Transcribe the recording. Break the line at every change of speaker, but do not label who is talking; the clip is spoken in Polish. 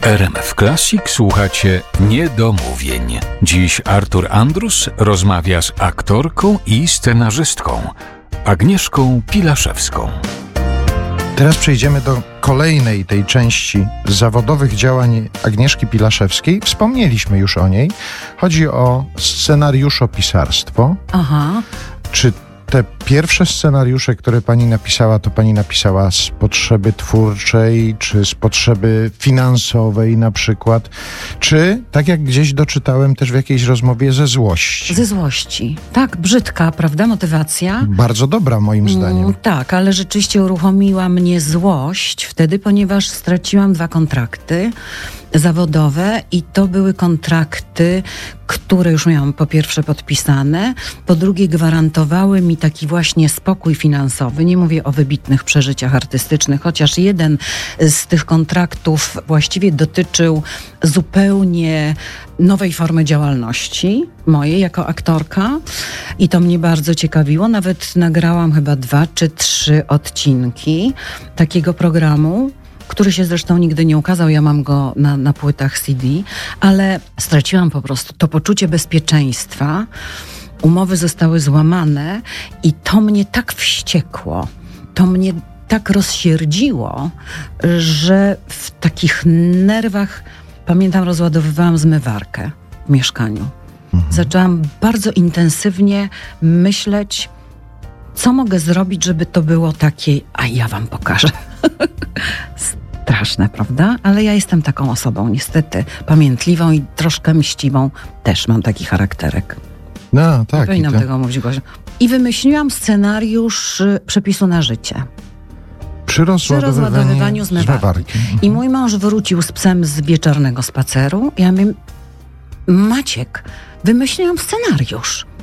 RMF Classic słuchacie Niedomówień. Dziś Artur Andrus rozmawia z aktorką i scenarzystką Agnieszką Pilaszewską.
Teraz przejdziemy do kolejnej tej części zawodowych działań Agnieszki Pilaszewskiej. Wspomnieliśmy już o niej. Chodzi o scenariuszopisarstwo.
Aha.
Czy te pierwsze scenariusze, które pani napisała, to pani napisała z potrzeby twórczej, czy z potrzeby finansowej na przykład? Czy, tak jak gdzieś doczytałem też w jakiejś rozmowie, ze złości?
Ze złości. Tak, brzydka, prawda, motywacja?
Bardzo dobra moim zdaniem.
Tak, ale rzeczywiście uruchomiła mnie złość wtedy, ponieważ straciłam 2 kontrakty zawodowe i to były kontrakty, które już miałam po pierwsze podpisane, po drugie gwarantowały mi taki właśnie spokój finansowy. Nie mówię o wybitnych przeżyciach artystycznych, chociaż jeden z tych kontraktów właściwie dotyczył zupełnie nowej formy działalności mojej jako aktorka i to mnie bardzo ciekawiło. Nawet nagrałam chyba 2 czy 3 odcinki takiego programu, który się zresztą nigdy nie ukazał, ja mam go na płytach CD, ale straciłam po prostu to poczucie bezpieczeństwa. Umowy zostały złamane i to mnie tak wściekło, to mnie tak rozsierdziło, że w takich nerwach, pamiętam, rozładowywałam zmywarkę w mieszkaniu. Zaczęłam bardzo intensywnie myśleć, co mogę zrobić, żeby to było takie, a ja wam pokażę. Straszne, prawda? Ale ja jestem taką osobą, niestety, pamiętliwą i troszkę mściwą. Też mam taki charakterek.
No, tak.
Powinnam tego mówić głośno. I wymyśliłam scenariusz Przepisu na życie.
Przy rozładowywaniu zmywarki.
I mój mąż wrócił z psem z wieczornego spaceru. Ja mówię, Maciek, wymyśliłam scenariusz.